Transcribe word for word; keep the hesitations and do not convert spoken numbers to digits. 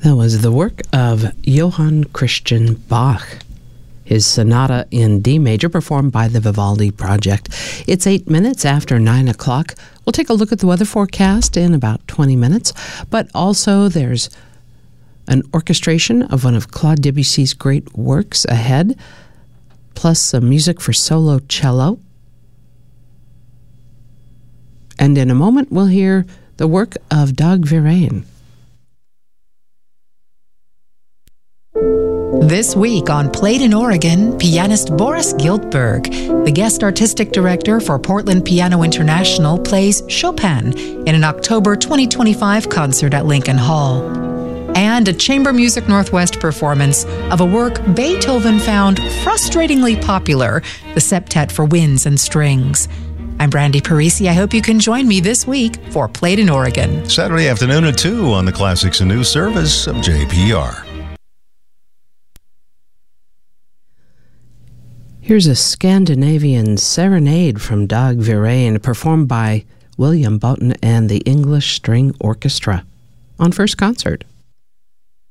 That was the work of Johann Christian Bach, his sonata in D major performed by the Vivaldi Project. It's eight minutes after nine o'clock. We'll take a look at the weather forecast in about twenty minutes, but also there's an orchestration of one of Claude Debussy's great works ahead, plus some music for solo cello. And in a moment, we'll hear the work of Dag Verheyen. This week on Played in Oregon, pianist Boris Giltberg, the guest artistic director for Portland Piano International, plays Chopin in an October twenty twenty-five concert at Lincoln Hall. And a Chamber Music Northwest performance of a work Beethoven found frustratingly popular, the Septet for Winds and Strings. I'm Brandy Parisi. I hope you can join me this week for Played in Oregon. Saturday afternoon at two on the Classics and News service of J P R. Here's a Scandinavian serenade from Dag Verheyen, performed by William Boughton and the English String Orchestra on First Concert.